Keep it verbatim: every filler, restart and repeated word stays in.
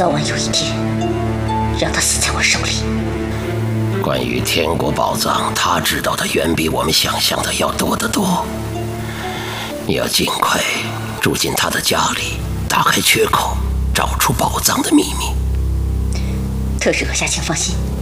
早晚有一天，让他死在我手里。 关于天国宝藏，他知道的远比我们想象的要多得多。你要尽快住进他的家里，打开缺口，找出宝藏的秘密。 特使阁下，请放心。